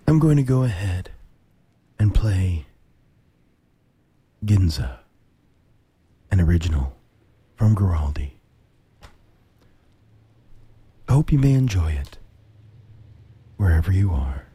I'm going to go ahead and play Ginza, an original from Giraldi. I hope you may enjoy it wherever you are.